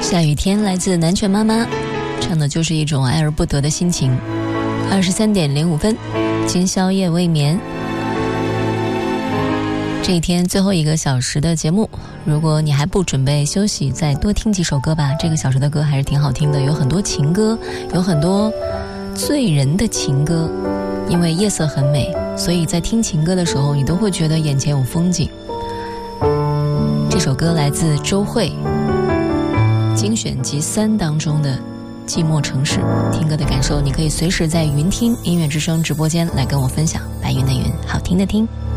下雨天来自南拳妈妈，唱的就是一种爱而不得的心情。23:05，今宵夜未眠。这一天最后1个小时的节目，如果你还不准备休息，再多听几首歌吧。这个小时的歌还是挺好听的，有很多情歌，有很多醉人的情歌。因为夜色很美，所以在听情歌的时候，你都会觉得眼前有风景。这首歌来自周蕙精选集3当中的寂寞城市。听歌的感受你可以随时在云听音乐之声直播间来跟我分享。白云的云，好听的听。